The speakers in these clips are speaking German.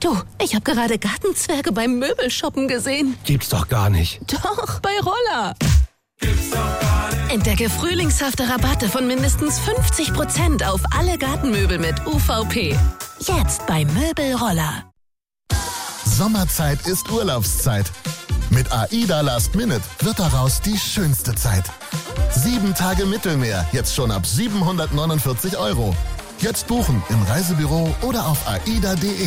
Du, ich habe gerade Gartenzwerge beim Möbelshoppen gesehen. Gibt's doch gar nicht. Doch, bei Roller. Entdecke frühlingshafte Rabatte von mindestens 50% auf alle Gartenmöbel mit UVP. Jetzt bei Möbelroller. Sommerzeit ist Urlaubszeit. Mit AIDA Last Minute wird daraus die schönste Zeit. 7 Tage Mittelmeer, jetzt schon ab 749 €. Jetzt buchen im Reisebüro oder auf aida.de.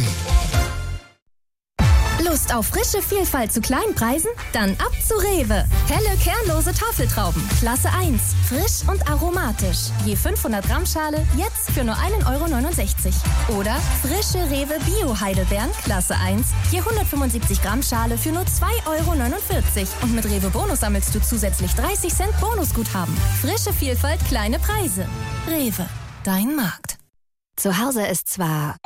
Lust auf frische Vielfalt zu kleinen Preisen? Dann ab zu Rewe. Helle, kernlose Tafeltrauben, Klasse 1. Frisch und aromatisch. Je 500 Gramm Schale, jetzt für nur 1,69 €. Oder frische Rewe Bio-Heidelbeeren, Klasse 1. Je 175 Gramm Schale für nur 2,49 €. Und mit Rewe Bonus sammelst du zusätzlich 30 Cent Bonusguthaben. Frische Vielfalt, kleine Preise. Rewe, dein Markt. Zu Hause ist zwar...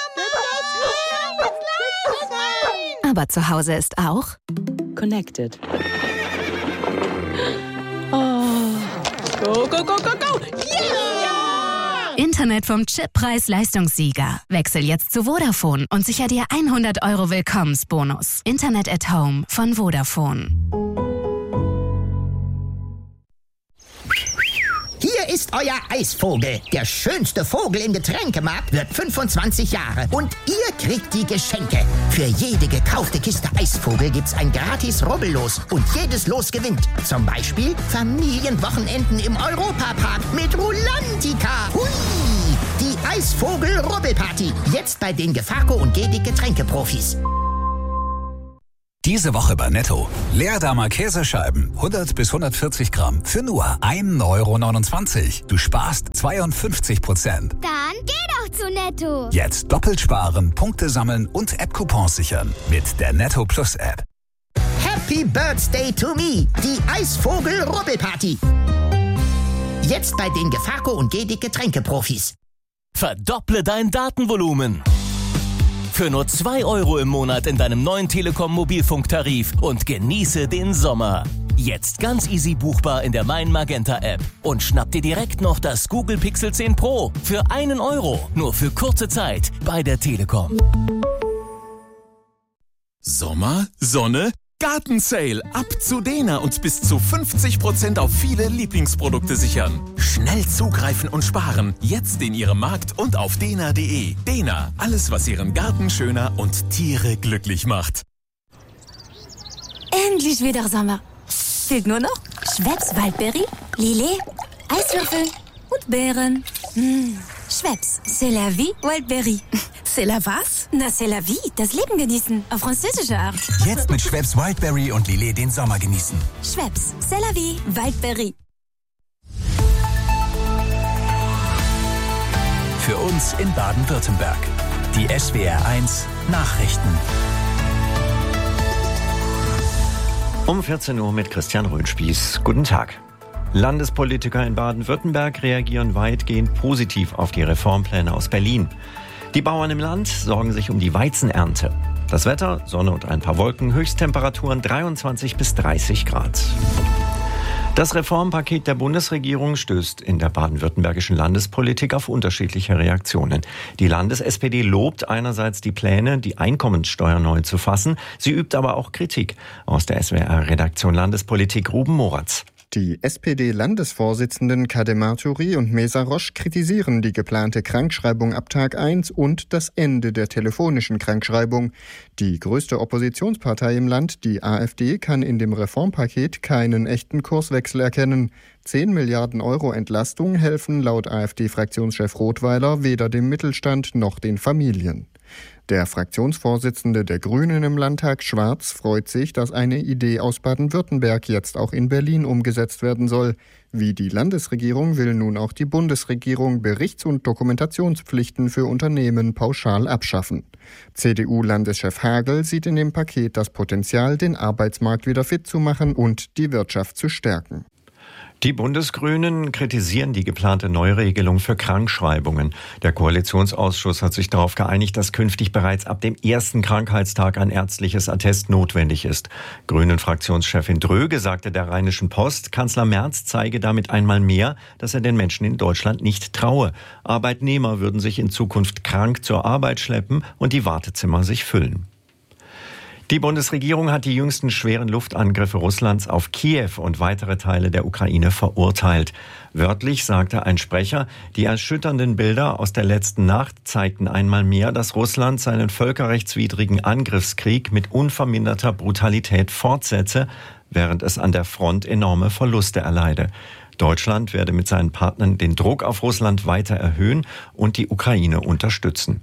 Aber zu Hause ist auch Connected. Oh. Go, go, go, go, go! Yeah! Internet vom Chippreis-Leistungssieger. Wechsel jetzt zu Vodafone und sicher dir 100 € Willkommensbonus. Internet at Home von Vodafone. Hier ist euer Eisvogel. Der schönste Vogel im Getränkemarkt wird 25 Jahre. Und ihr kriegt die Geschenke. Für jede gekaufte Kiste Eisvogel gibt's ein gratis Rubbellos. Und jedes Los gewinnt. Zum Beispiel Familienwochenenden im Europapark mit Rulantica. Hui! Die Eisvogel-Rubbelparty. Jetzt bei den Gefaco und Gedig Getränkeprofis. Diese Woche bei Netto. Leerdammer Käsescheiben, 100 bis 140 Gramm, für nur 1,29 €. Du sparst 52%. Dann geh doch zu Netto. Jetzt doppelt sparen, Punkte sammeln und App-Coupons sichern. Mit der Netto Plus App. Happy Birthday to me. Die Eisvogel-Rubbelparty. Jetzt bei den Gefaco und Gedig Getränkeprofis. Verdopple dein Datenvolumen. Für nur 2 € im Monat in deinem neuen Telekom-Mobilfunktarif und genieße den Sommer. Jetzt ganz easy buchbar in der Mein Magenta App. Und schnapp dir direkt noch das Google Pixel 10 Pro für 1 €. Nur für kurze Zeit bei der Telekom. Sommer, Sonne, Gartensale. Ab zu Dena und bis zu 50% auf viele Lieblingsprodukte sichern. Schnell zugreifen und sparen. Jetzt in Ihrem Markt und auf dena.de. Dena, alles was Ihren Garten schöner und Tiere glücklich macht. Endlich wieder Sommer. Fehlt nur noch Schweppes Waldbeere, Lillet, Eiswürfel und Beeren. Schweppes, c'est la vie, Wildberry. C'est la was? Na, c'est la vie, das Leben genießen, auf französische Art. Jetzt mit Schweppes Wildberry und Lillet den Sommer genießen. Schweppes, c'est la vie, Wildberry. Für uns in Baden-Württemberg. Die SWR1 Nachrichten. Um 14 Uhr mit Christian Röhnspieß. Guten Tag. Landespolitiker in Baden-Württemberg reagieren weitgehend positiv auf die Reformpläne aus Berlin. Die Bauern im Land sorgen sich um die Weizenernte. Das Wetter, Sonne und ein paar Wolken, Höchsttemperaturen 23 bis 30 Grad. Das Reformpaket der Bundesregierung stößt in der baden-württembergischen Landespolitik auf unterschiedliche Reaktionen. Die Landes-SPD lobt einerseits die Pläne, die Einkommenssteuer neu zu fassen. Sie übt aber auch Kritik. Aus der SWR-Redaktion Landespolitik Ruben Moratz. Die SPD-Landesvorsitzenden Kademar Turi und Mesa Roche kritisieren die geplante Krankschreibung ab Tag 1 und das Ende der telefonischen Krankschreibung. Die größte Oppositionspartei im Land, die AfD, kann in dem Reformpaket keinen echten Kurswechsel erkennen. 10 Milliarden € Entlastung helfen laut AfD-Fraktionschef Rothweiler weder dem Mittelstand noch den Familien. Der Fraktionsvorsitzende der Grünen im Landtag, Schwarz, freut sich, dass eine Idee aus Baden-Württemberg jetzt auch in Berlin umgesetzt werden soll. Wie die Landesregierung will nun auch die Bundesregierung Berichts- und Dokumentationspflichten für Unternehmen pauschal abschaffen. CDU-Landeschef Hagel sieht in dem Paket das Potenzial, den Arbeitsmarkt wieder fit zu machen und die Wirtschaft zu stärken. Die Bundesgrünen kritisieren die geplante Neuregelung für Krankschreibungen. Der Koalitionsausschuss hat sich darauf geeinigt, dass künftig bereits ab dem ersten Krankheitstag ein ärztliches Attest notwendig ist. Grünen-Fraktionschefin Dröge sagte der Rheinischen Post, Kanzler Merz zeige damit einmal mehr, dass er den Menschen in Deutschland nicht traue. Arbeitnehmer würden sich in Zukunft krank zur Arbeit schleppen und die Wartezimmer sich füllen. Die Bundesregierung hat die jüngsten schweren Luftangriffe Russlands auf Kiew und weitere Teile der Ukraine verurteilt. Wörtlich sagte ein Sprecher, die erschütternden Bilder aus der letzten Nacht zeigten einmal mehr, dass Russland seinen völkerrechtswidrigen Angriffskrieg mit unverminderter Brutalität fortsetze, während es an der Front enorme Verluste erleide. Deutschland werde mit seinen Partnern den Druck auf Russland weiter erhöhen und die Ukraine unterstützen.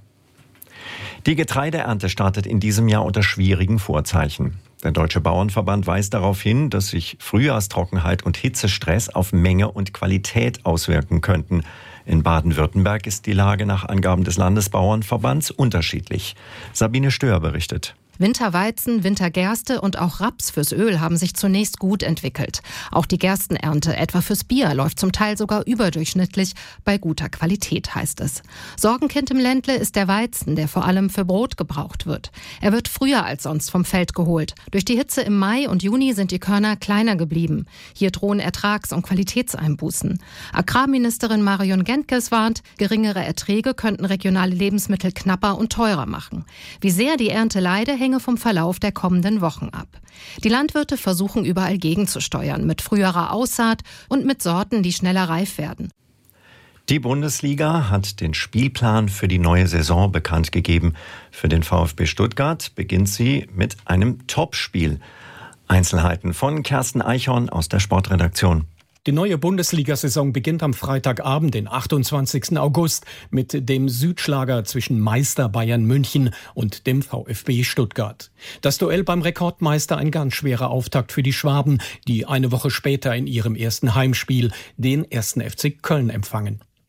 Die Getreideernte startet in diesem Jahr unter schwierigen Vorzeichen. Der Deutsche Bauernverband weist darauf hin, dass sich Frühjahrstrockenheit und Hitzestress auf Menge und Qualität auswirken könnten. In Baden-Württemberg ist die Lage nach Angaben des Landesbauernverbands unterschiedlich. Sabine Stör berichtet. Winterweizen, Wintergerste und auch Raps fürs Öl haben sich zunächst gut entwickelt. Auch die Gerstenernte, etwa fürs Bier, läuft zum Teil sogar überdurchschnittlich bei guter Qualität, heißt es. Sorgenkind im Ländle ist der Weizen, der vor allem für Brot gebraucht wird. Er wird früher als sonst vom Feld geholt. Durch die Hitze im Mai und Juni sind die Körner kleiner geblieben. Hier drohen Ertrags- und Qualitätseinbußen. Agrarministerin Marion Gentges warnt, geringere Erträge könnten regionale Lebensmittel knapper und teurer machen. Wie sehr die Ernte leide, hänge vom Verlauf der kommenden Wochen ab. Die Landwirte versuchen überall gegenzusteuern, mit früherer Aussaat und mit Sorten, die schneller reif werden. Die Bundesliga hat den Spielplan für die neue Saison bekannt gegeben. Für den VfB Stuttgart beginnt sie mit einem Topspiel. Einzelheiten von Kersten Eichhorn aus der Sportredaktion. Die neue Bundesliga-Saison beginnt am Freitagabend, den 28. August, mit dem Südschlager zwischen Meister Bayern München und dem VfB Stuttgart. Das Duell beim Rekordmeister ein ganz schwerer Auftakt für die Schwaben, die eine Woche später in ihrem ersten Heimspiel den 1. FC Köln empfangen.